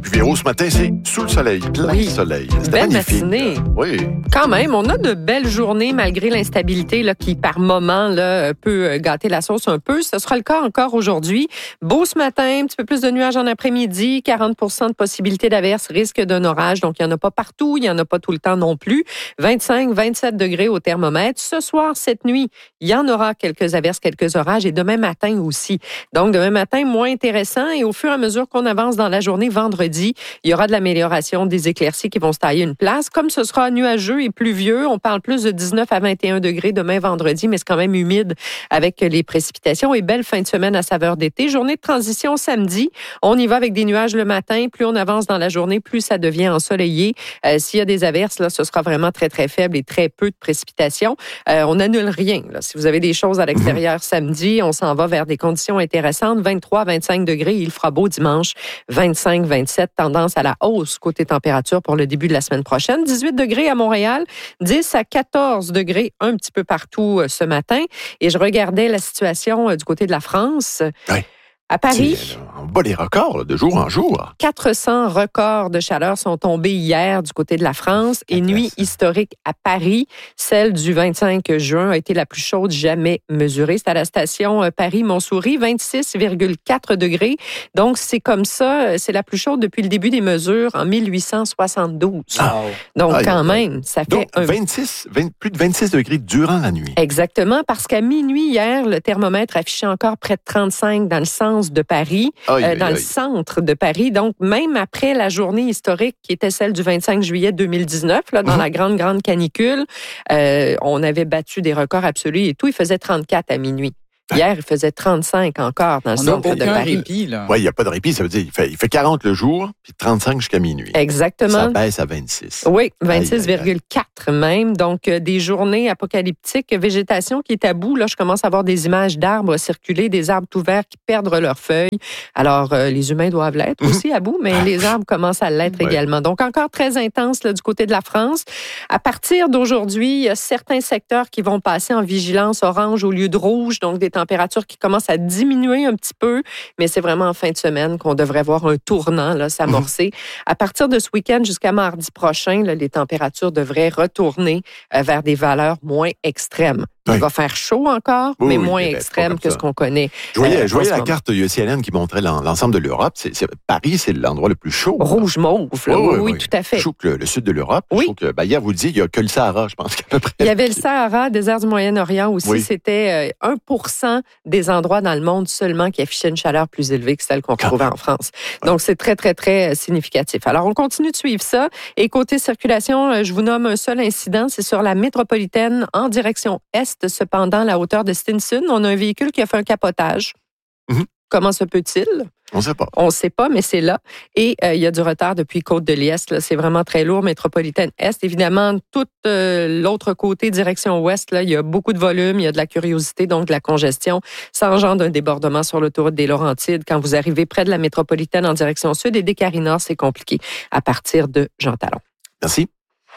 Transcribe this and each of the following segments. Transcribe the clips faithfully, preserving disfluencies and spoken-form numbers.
puis Véro, ce matin, c'est sous le soleil, plein oui. soleil. C'était belle magnifique. matinée. Oui. Quand même, on a de belles journées malgré l'instabilité là, qui, par moment, là, peut gâter la sauce un peu. Ce sera le cas encore aujourd'hui. Beau ce matin, un petit peu plus de nuages en après-midi, quarante pour cent de possibilité d'averse, risque d'un orage. Donc, il n'y en a pas partout, il n'y en a pas tout le temps non plus. vingt-cinq, vingt-sept degrés au thermomètre. Ce soir, cette nuit, il y en aura quelques averses, quelques orages et demain matin aussi. Donc, demain matin, moins intéressant. Et au fur et à mesure qu'on avance dans la journée, vendredi, il y aura de l'amélioration, des éclaircies qui vont se tailler une place. Comme ce sera nuageux et pluvieux, on parle plus de dix-neuf à vingt et un degrés demain vendredi, mais c'est quand même humide avec les précipitations. Et belle fin de semaine à saveur d'été. Journée de transition samedi. On y va avec des nuages le matin. Plus on avance dans la journée, plus ça devient ensoleillé. Euh, s'il y a des averses, là, ce sera vraiment très, très faible et très peu de précipitations. Euh, on n'annule rien. Là. Si vous avez des choses à l'extérieur samedi, on s'en va vers des conditions intéressantes. vingt-trois, vingt-cinq degrés. Il fera beau dimanche. vingt-cinq, vingt-sept. Tendance à la hausse côté température pour le début de la semaine prochaine. dix-huit degrés à Montréal. dix à quatorze degrés un petit peu partout ce matin. Et je regardais la situation du côté de la France. Oui. À Paris, on bat les records là, de jour en jour. quatre cents records de chaleur sont tombés hier du côté de la France et nuit historique à Paris. Celle du vingt-cinq juin a été la plus chaude jamais mesurée. C'est à la station Paris-Montsouris, vingt-six virgule quatre degrés. Donc, c'est comme ça, c'est la plus chaude depuis le début des mesures en mille huit cent soixante-douze. Oh. Donc, ah, quand même, ça fait donc, un... vingt-six, vingt, plus de vingt-six degrés durant la nuit. Exactement, parce qu'à minuit hier, le thermomètre affichait encore près de trente-cinq dans le centre de Paris, aïe, euh, dans aïe, le centre de Paris. Donc, même après la journée historique qui était celle du vingt-cinq juillet deux mille dix-neuf, là, dans mmh. la grande, grande canicule, euh, on avait battu des records absolus et tout. Il faisait trente-quatre à minuit. Hier, il faisait trente-cinq encore dans le on centre de Paris. Oui, il n'y a pas de répit. Ça veut dire qu'il fait, il fait quarante le jour, puis trente-cinq jusqu'à minuit. Exactement. Ça baisse à vingt-six. Oui, vingt-six virgule quatre même. Donc, euh, des journées apocalyptiques. Végétation qui est à bout. Là, je commence à voir des images d'arbres circuler, des arbres tout verts qui perdent leurs feuilles. Alors, euh, les humains doivent l'être aussi à bout, mais les arbres commencent à l'être ouais. également. Donc, encore très intense là, du côté de la France. À partir d'aujourd'hui, il y a certains secteurs qui vont passer en vigilance orange au lieu de rouge, donc des températures qui commencent à diminuer un petit peu, mais c'est vraiment en fin de semaine qu'on devrait voir un tournant là, s'amorcer. Mmh. À partir de ce week-end jusqu'à mardi prochain, là, les températures devraient retourner euh, vers des valeurs moins extrêmes. Il oui. va faire chaud encore, oui, mais oui, moins extrême que ce qu'on connaît. Je voyais, euh, je voyais la carte de C N N qui montrait l'ensemble de l'Europe. C'est, c'est, Paris, c'est l'endroit le plus chaud. Rouge-mauve, oui, oui, oui, tout à fait. Je trouve que le, le sud de l'Europe, oui. je trouve que, ben, hier, vous le disiez, il n'y a que le Sahara, je pense qu'à peu près. Il y avait le Sahara, désert du Moyen-Orient aussi. Oui. C'était euh, un pour cent des endroits dans le monde seulement qui affichaient une chaleur plus élevée que celle qu'on trouvait en France. Ouais. Donc, c'est très, très, très significatif. Alors, on continue de suivre ça. Et côté circulation, je vous nomme un seul incident. C'est sur la métropolitaine en direction est. Cependant, la hauteur de Stinson, on a un véhicule qui a fait un capotage. Mm-hmm. Comment se peut-il? On ne sait pas. On ne sait pas, mais c'est là. Et euh, il y a du retard depuis Côte-de-l'Est. Là. C'est vraiment très lourd, métropolitaine Est. Évidemment, tout euh, l'autre côté, direction Ouest, là, il y a beaucoup de volume, il y a de la curiosité, donc de la congestion. Ça engendre un débordement sur l'autoroute des Laurentides. Quand vous arrivez près de la métropolitaine en direction sud et des Carins, c'est compliqué à partir de Jean Talon. Merci.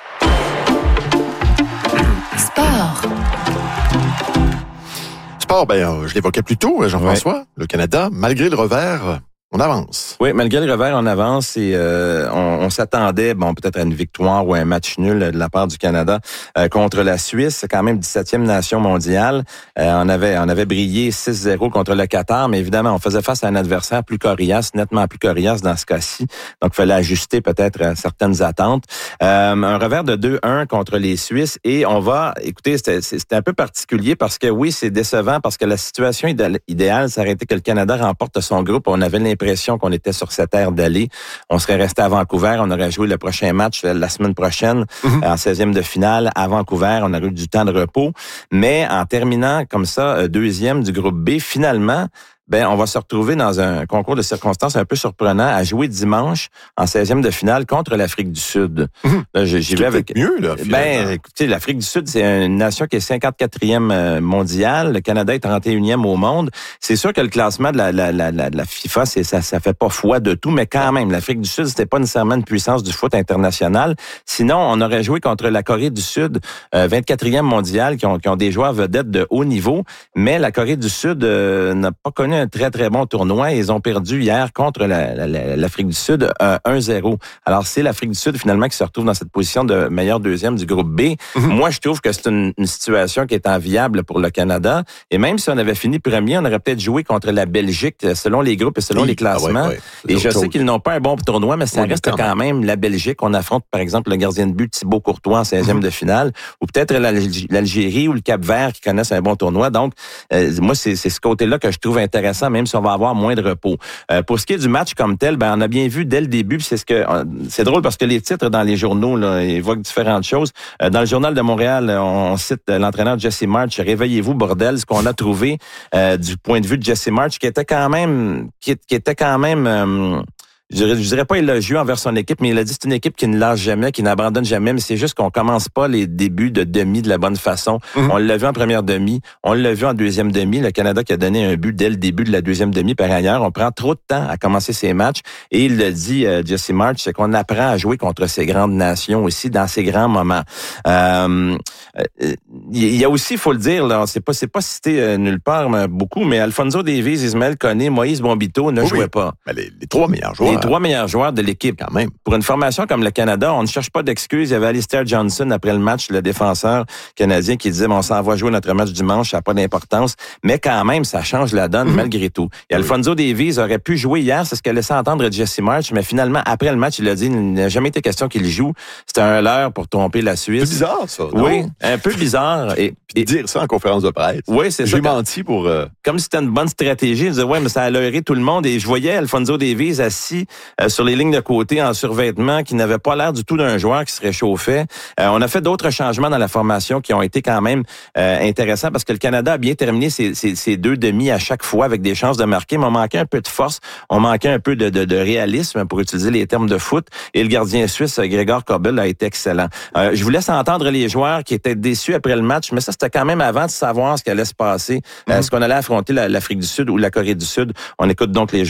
Sport. Sport, ben, je l'évoquais plus tôt, Jean-François. Ouais. Le Canada, malgré le revers, on avance. Oui, malgré le revers, on avance et euh, on, on s'attendait, bon, peut-être à une victoire ou un match nul de la part du Canada euh, contre la Suisse. C'est quand même dix-septième nation mondiale. Euh, on avait on avait brillé six zéro contre le Qatar, mais évidemment, on faisait face à un adversaire plus coriace, nettement plus coriace dans ce cas-ci. Donc, il fallait ajuster peut-être certaines attentes. Euh, un revers de deux un contre les Suisses et on va, écoutez, c'était, c'était un peu particulier parce que oui, c'est décevant parce que la situation idéale, ça aurait été que le Canada remporte son groupe. On avait l'impression qu'on était sur cette aire d'aller. On serait resté à Vancouver. On aurait joué le prochain match la semaine prochaine mm-hmm. en seizième de finale à Vancouver. On aurait eu du temps de repos. Mais en terminant comme ça, deuxième du groupe B, finalement, ben on va se retrouver dans un concours de circonstances un peu surprenant à jouer dimanche en seizième de finale contre l'Afrique du Sud. Mmh. Là, j'y vais avec mieux là. Ben écoutez, l'Afrique du Sud, c'est une nation qui est cinquante-quatrième mondiale, le Canada est trente et unième au monde. C'est sûr que le classement de la la la la, la FIFA, c'est ça ça fait pas foi de tout, mais quand même l'Afrique du Sud, c'était pas nécessairement une puissance du foot international. Sinon, on aurait joué contre la Corée du Sud, euh, vingt-quatrième mondiale qui ont qui ont des joueurs vedettes de haut niveau, mais la Corée du Sud euh, n'a pas connu un très, très bon tournoi et ils ont perdu hier contre la, la, la, l'Afrique du Sud euh, un zéro. Alors, c'est l'Afrique du Sud, finalement, qui se retrouve dans cette position de meilleur deuxième du groupe B. Mm-hmm. Moi, je trouve que c'est une, une situation qui est enviable pour le Canada. Et même si on avait fini premier, on aurait peut-être joué contre la Belgique selon les groupes et selon oui. les classements. Ah ouais, ouais. Et je chose. sais qu'ils n'ont pas un bon tournoi, mais ça oui, reste quand même. quand même la Belgique. On affronte, par exemple, le gardien de but Thibaut Courtois en seizième mm-hmm. de finale, ou peut-être l'Algérie ou le Cap-Vert qui connaissent un bon tournoi. Donc, euh, moi, c'est, c'est ce côté-là que je trouve intéressant, même si on va avoir moins de repos. Euh, pour ce qui est du match comme tel, ben on a bien vu dès le début, c'est ce que euh, c'est drôle parce que les titres dans les journaux là, évoquent différentes choses. Euh, dans le Journal de Montréal, on, on cite l'entraîneur Jesse March. Réveillez-vous, bordel, ce qu'on a trouvé euh, du point de vue de Jesse March, qui était quand même, qui, qui était quand même. Euh, Je dirais, je dirais pas élogieux envers son équipe, mais il a dit que c'est une équipe qui ne lâche jamais, qui n'abandonne jamais, mais c'est juste qu'on commence pas les débuts de demi de la bonne façon. Mm-hmm. On l'a vu en première demi, on l'a vu en deuxième demi, le Canada qui a donné un but dès le début de la deuxième demi par ailleurs. On prend trop de temps à commencer ces matchs et il le dit, euh, Jesse March, c'est qu'on apprend à jouer contre ces grandes nations aussi dans ces grands moments. Euh, il y a aussi, il faut le dire, là, c'est pas, c'est pas cité euh, nulle part mais beaucoup, mais Alfonso Davies, Ismaël Koné, Moïse Bombito ne oui, jouaient pas. Ben les, les trois meilleurs joueurs. Les trois meilleurs joueurs de l'équipe. Quand même. Pour une formation comme le Canada, on ne cherche pas d'excuses. Il y avait Alistair Johnson après le match, le défenseur canadien, qui disait, bon, on s'en va jouer notre match dimanche, ça n'a pas d'importance. Mais quand même, ça change la donne mm-hmm. malgré tout. Et Alfonso oui. Davies aurait pu jouer hier, c'est ce qu'elle laissait entendre Jesse March, mais finalement, après le match, il a dit, il n'a jamais été question qu'il joue. C'était un leurre pour tromper la Suisse. C'est bizarre, ça. Non? Oui, un peu bizarre. Et, et dire ça en conférence de presse. Oui, c'est ça. J'ai menti pour... Euh... Comme si c'était une bonne stratégie. Il disait, ouais, mais ça a leurré tout le monde. Et je voyais Alfonso Davies assis euh, sur les lignes de côté en survêtement qui n'avait pas l'air du tout d'un joueur qui se réchauffait. Euh, on a fait d'autres changements dans la formation qui ont été quand même euh, intéressants parce que le Canada a bien terminé ses, ses, ses deux demi à chaque fois avec des chances de marquer, mais on manquait un peu de force, on manquait un peu de, de, de réalisme pour utiliser les termes de foot et le gardien suisse, Gregor Kobel, a été excellent. Euh, je vous laisse entendre les joueurs qui étaient déçus après le match, mais ça c'était quand même avant de savoir ce qui allait se passer. Mm-hmm. Est-ce qu'on allait affronter la, l'Afrique du Sud ou la Corée du Sud? On écoute donc les joueurs.